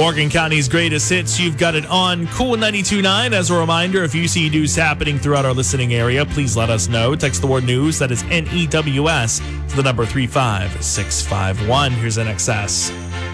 Morgan County's greatest hits, you've got it on Cool 92.9. As a reminder, if you see news happening throughout our listening area, please let us know. Text the word news, that is NEWS, to the number 35651. Here's NXS.